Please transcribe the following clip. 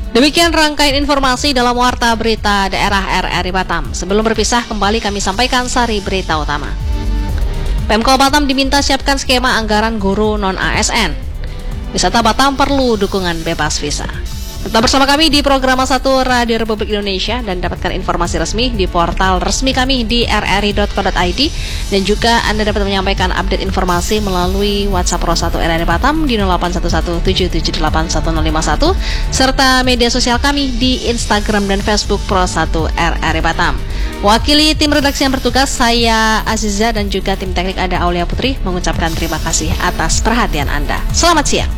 Demikian rangkaian informasi dalam Warta Berita Daerah RRI Batam. Sebelum berpisah, kembali kami sampaikan sari berita utama. Pemkot Batam diminta siapkan skema anggaran guru non-ASN. Wisata Batam perlu dukungan bebas visa. Tetap bersama kami di Program 1 Radio Republik Indonesia dan dapatkan informasi resmi di portal resmi kami di rri.co.id, dan juga Anda dapat menyampaikan update informasi melalui WhatsApp Pro 1 RRI Batam di 081177811051 serta media sosial kami di Instagram dan Facebook Pro 1 RRI Batam. Wakili tim redaksi yang bertugas, saya Aziza, dan juga tim teknik ada Aulia Putri mengucapkan terima kasih atas perhatian Anda. Selamat siang.